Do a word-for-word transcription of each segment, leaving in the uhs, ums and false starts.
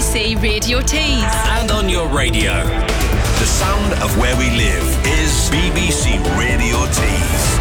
C Radio Tees. And on your radio. The sound of where we live is B B C Radio Tees.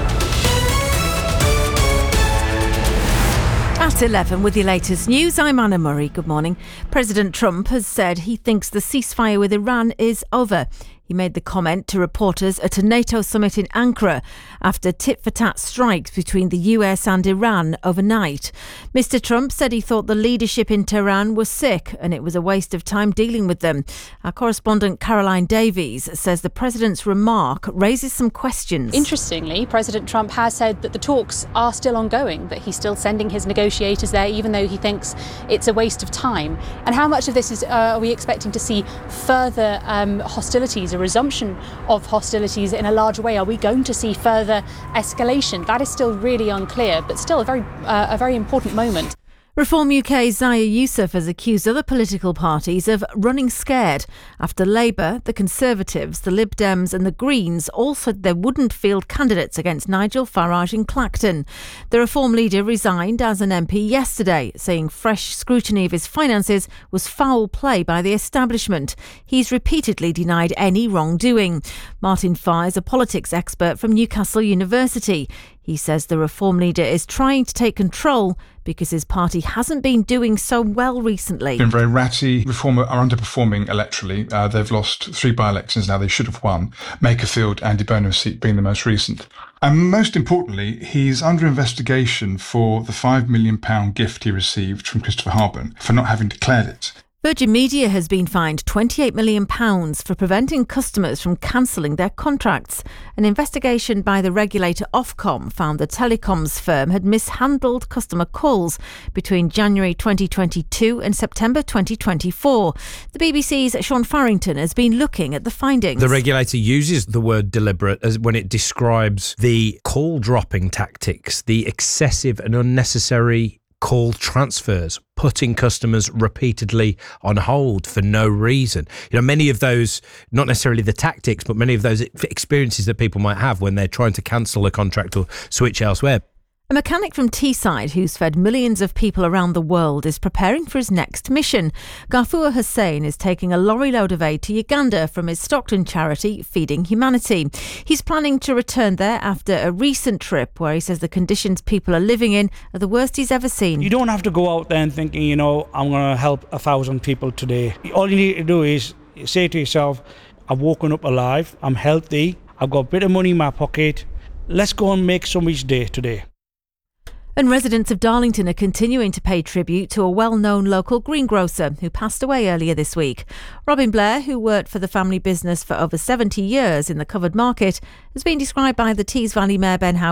At eleven with your latest news, I'm Anna Murray. Good morning. President Trump has said he thinks the ceasefire with Iran is over. He made the comment to reporters at a NATO summit in Ankara after tit-for-tat strikes between the U S and Iran overnight. Mister Trump said he thought the leadership in Tehran was sick and it was a waste of time dealing with them. Our correspondent Caroline Davies says the president's remark raises some questions. Interestingly, President Trump has said that the talks are still ongoing, that he's still sending his negotiators there, even though he thinks it's a waste of time. And how much of this is uh, are we expecting to see further um, hostilities? A resumption of hostilities in a larger way? Are we going to see further escalation? That is still really unclear, but still a very uh, a very important moment. Reform U K's Zaya Yousaf has accused other political parties of running scared after Labour, the Conservatives, the Lib Dems and the Greens all said they wouldn't field candidates against Nigel Farage in Clacton. The Reform leader resigned as an M P yesterday, saying fresh scrutiny of his finances was foul play by the establishment. He's repeatedly denied any wrongdoing. Martin Farr is a politics expert from Newcastle University. He says the Reform leader is trying to take control because his party hasn't been doing so well recently. Been very ratty. Reform are underperforming electorally. Uh, they've lost three by-elections now. They should have won. Makerfield, Andy Burnham's seat being the most recent. And most importantly, he's under investigation for the five million pounds gift he received from Christopher Harburn for not having declared it. Virgin Media has been fined twenty-eight million pounds for preventing customers from cancelling their contracts. An investigation by the regulator Ofcom found the telecoms firm had mishandled customer calls between January twenty twenty-two and September twenty twenty-four. The B B C's Sean Farrington has been looking at the findings. The regulator uses the word deliberate as when it describes the call dropping tactics, the excessive and unnecessary call transfers, putting customers repeatedly on hold for no reason. You know, many of those, not necessarily the tactics, but many of those experiences that people might have when they're trying to cancel a contract or switch elsewhere. A mechanic from Teesside who's fed millions of people around the world is preparing for his next mission. Gafur Hussain is taking a lorry load of aid to Uganda from his Stockton charity, Feeding Humanity. He's planning to return there after a recent trip where he says the conditions people are living in are the worst he's ever seen. You don't have to go out there and thinking, you know, I'm going to help a thousand people today. All you need to do is say to yourself, I've woken up alive, I'm healthy, I've got a bit of money in my pocket. Let's go and make somebody's day today. And residents of Darlington are continuing to pay tribute to a well-known local greengrocer who passed away earlier this week. Robin Blair, who worked for the family business for over seventy years in the covered market, has been described by the Tees Valley Mayor Ben Howard